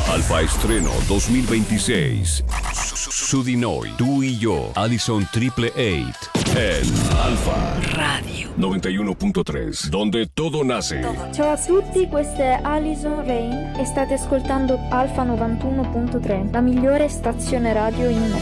Alfa Estreno 2026. Su di noi, tu y yo, Allison Triple 8. En Alfa Radio 91.3, donde todo nace. Ciao a tutti, questa è Alison Rain e state ascoltando Alfa 91.3, la migliore stazione radio in